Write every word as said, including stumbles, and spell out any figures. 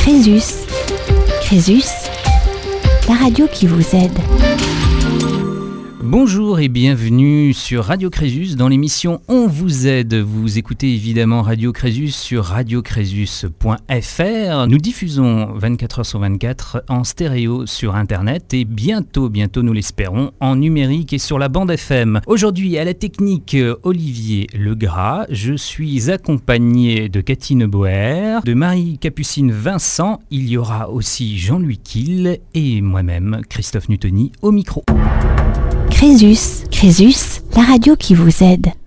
Crésus. Crésus, la radio qui vous aide. Bonjour et bienvenue sur Radio Crésus dans l'émission On vous aide. Vous écoutez évidemment Radio Crésus sur radio crésus point f r. Nous diffusons vingt-quatre heures sur vingt-quatre en stéréo sur internet et bientôt, bientôt nous l'espérons, en numérique et sur la bande F M. Aujourd'hui à la technique Olivier Legras, je suis accompagné de Cathy Neuboer, de Marie-Capucine Vincent, il y aura aussi Jean-Louis Kiel et moi-même Christophe Nutoni au micro. Crésus, Crésus, la radio qui vous aide.